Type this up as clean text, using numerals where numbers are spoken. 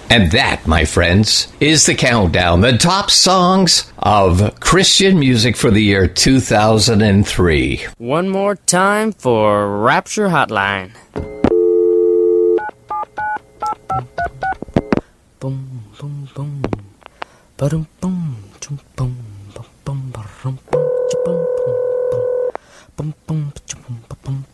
And that, my friends, is the countdown, the top songs of Christian music for the year 2003. One more time for Rapture Hotline. Boom, boom, boom. Ba-dum, boom, boom, boom, boom, boom, ba-dum, boom, boom, boom, boom, boom, boom, boom,